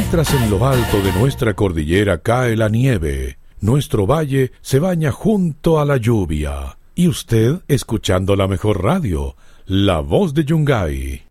mientras en lo alto de nuestra cordillera cae la nieve, nuestro valle se baña junto a la lluvia. Y usted escuchando la mejor radio, La Voz de Yungay.